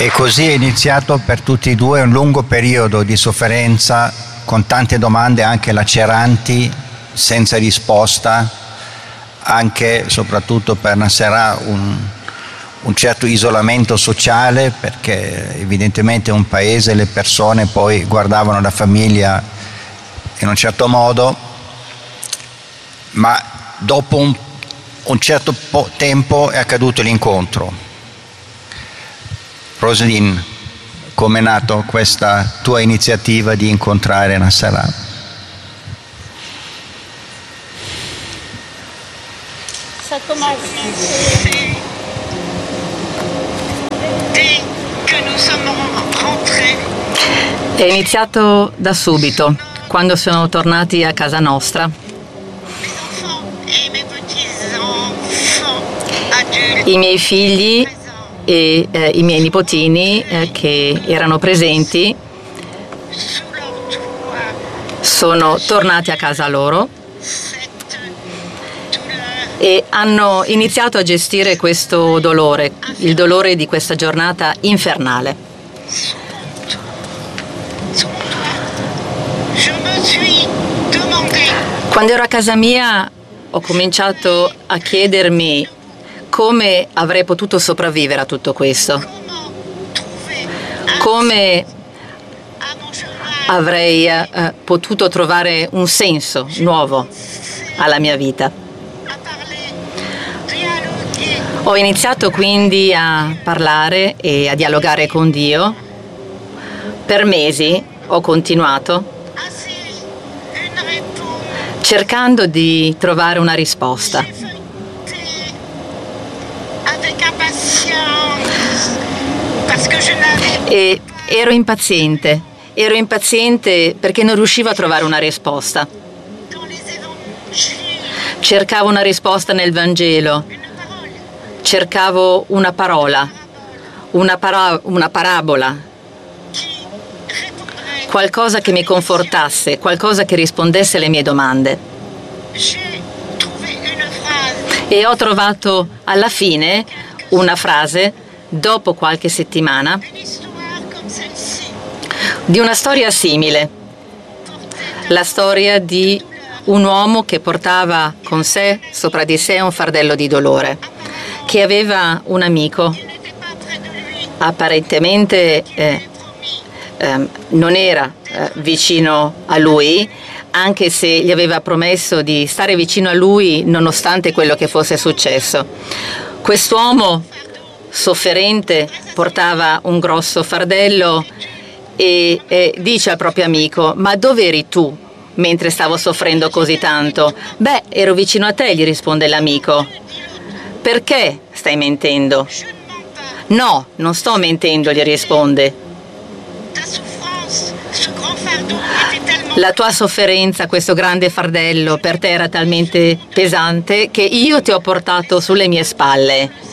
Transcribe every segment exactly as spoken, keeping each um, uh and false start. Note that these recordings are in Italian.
E così è iniziato per tutti e due un lungo periodo di sofferenza, con tante domande anche laceranti, senza risposta, anche soprattutto per Nasserà un, un certo isolamento sociale, perché evidentemente un paese, le persone poi guardavano la famiglia in un certo modo, ma dopo un, un certo po- tempo è accaduto l'incontro. Roselyne, come è nata questa tua iniziativa di incontrare Nasserà? Ça commence dès que nous sommes rentrés. È iniziato da subito, quando sono tornati a casa nostra. I miei figli e eh, i miei nipotini eh, che erano presenti sono tornati a casa loro e hanno iniziato a gestire questo dolore, il dolore di questa giornata infernale. Quando ero a casa mia ho cominciato a chiedermi come avrei potuto sopravvivere a tutto questo, come avrei eh, potuto trovare un senso nuovo alla mia vita. Ho iniziato quindi a parlare e a dialogare con Dio. Per mesi ho continuato cercando di trovare una risposta. E ero impaziente, ero impaziente perché non riuscivo a trovare una risposta. Cercavo una risposta nel Vangelo, cercavo una parola, una, para- una parabola, qualcosa che mi confortasse, qualcosa che rispondesse alle mie domande. E ho trovato alla fine una frase, dopo qualche settimana, di una storia simile, la storia di un uomo che portava con sé, sopra di sé, un fardello di dolore, che aveva un amico, apparentemente eh, eh, non era eh, vicino a lui, anche se gli aveva promesso di stare vicino a lui nonostante quello che fosse successo. Quest'uomo sofferente portava un grosso fardello e, e dice al proprio amico: ma dove eri tu mentre stavo soffrendo così tanto? Beh, ero vicino a te, gli risponde l'amico. Perché stai mentendo? No, non sto mentendo, gli risponde. La tua sofferenza, questo grande fardello, per te era talmente pesante che io ti ho portato sulle mie spalle.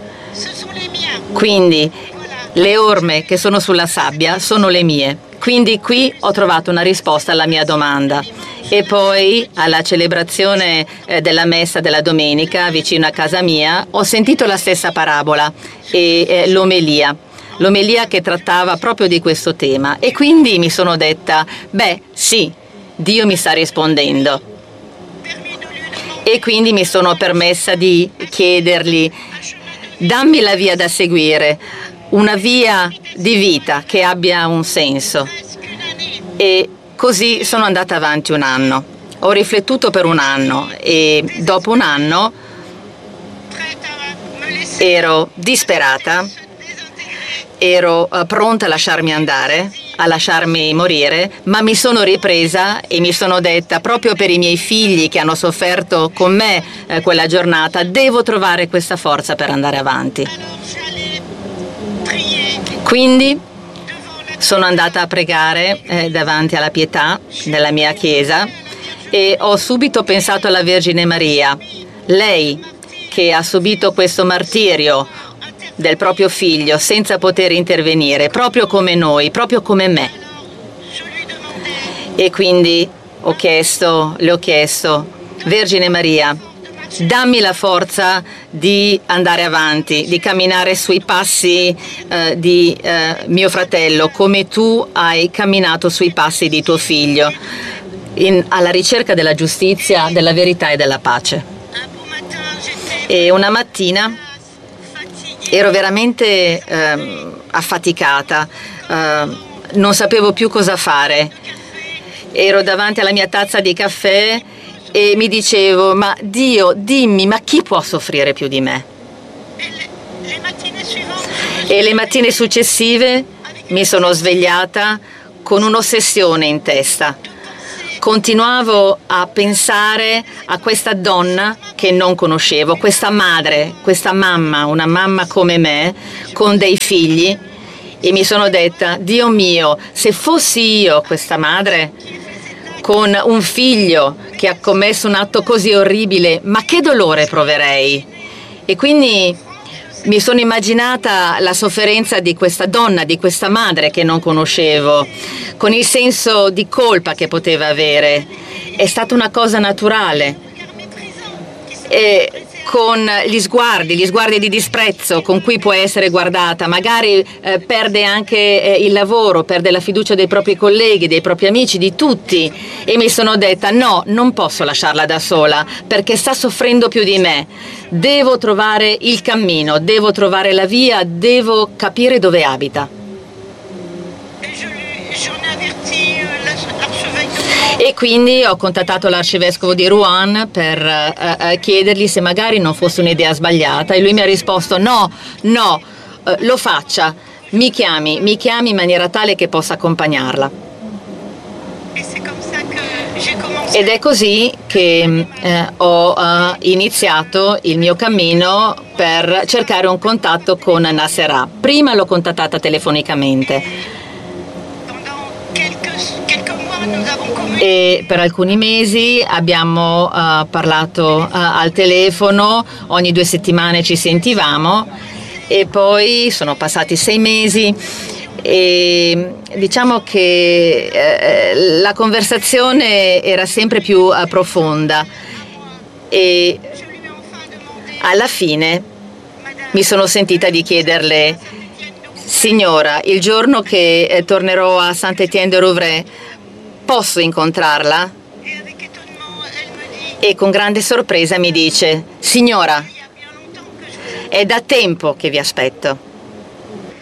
Quindi le orme che sono sulla sabbia sono le mie. Quindi qui ho trovato una risposta alla mia domanda. E poi alla celebrazione eh, della messa della domenica vicino a casa mia ho sentito la stessa parabola e eh, l'omelia. L'omelia che trattava proprio di questo tema. E quindi mi sono detta, beh, sì, Dio mi sta rispondendo. E quindi mi sono permessa di chiedergli: dammi la via da seguire, una via di vita che abbia un senso. E così sono andata avanti un anno. Ho riflettuto per un anno e dopo un anno ero disperata, ero pronta a lasciarmi andare, a lasciarmi morire, ma mi sono ripresa e mi sono detta, proprio per i miei figli che hanno sofferto con me eh, quella giornata, devo trovare questa forza per andare avanti. Quindi sono andata a pregare eh, davanti alla pietà della mia chiesa e ho subito pensato alla Vergine Maria, lei che ha subito questo martirio del proprio figlio senza poter intervenire, proprio come noi, proprio come me. E quindi ho chiesto, le ho chiesto: Vergine Maria, dammi la forza di andare avanti, di camminare sui passi eh, di eh, mio fratello, come tu hai camminato sui passi di tuo figlio, in, alla ricerca della giustizia, della verità e della pace. E una mattina ero veramente eh, affaticata, eh, non sapevo più cosa fare. Ero davanti alla mia tazza di caffè e mi dicevo: ma Dio, dimmi, ma chi può soffrire più di me? E le mattine successive mi sono svegliata con un'ossessione in testa. Continuavo a pensare a questa donna che non conoscevo, questa madre, questa mamma, una mamma come me, con dei figli, e mi sono detta: Dio mio, se fossi io questa madre, con un figlio che ha commesso un atto così orribile, ma che dolore proverei? E quindi mi sono immaginata la sofferenza di questa donna, di questa madre che non conoscevo, con il senso di colpa che poteva avere. È stata una cosa naturale. E con gli sguardi, gli sguardi di disprezzo con cui può essere guardata, magari eh, perde anche eh, il lavoro, perde la fiducia dei propri colleghi, dei propri amici, di tutti, e mi sono detta: no, non posso lasciarla da sola perché sta soffrendo più di me, devo trovare il cammino, devo trovare la via, devo capire dove abita. E quindi ho contattato l'arcivescovo di Rouen per uh, uh, chiedergli se magari non fosse un'idea sbagliata, e lui mi ha risposto: no, no, uh, lo faccia, mi chiami, mi chiami in maniera tale che possa accompagnarla. Ed è così che eh, ho uh, iniziato il mio cammino per cercare un contatto con Nasserah. Prima l'ho contattata telefonicamente. E per alcuni mesi abbiamo uh, parlato uh, al telefono, ogni due settimane ci sentivamo, e poi sono passati sei mesi e diciamo che eh, la conversazione era sempre più uh, profonda, e alla fine mi sono sentita di chiederle: signora, il giorno che eh, tornerò a Saint-Étienne-de-Rouvray posso incontrarla? E con grande sorpresa mi dice: signora, è da tempo che vi aspetto.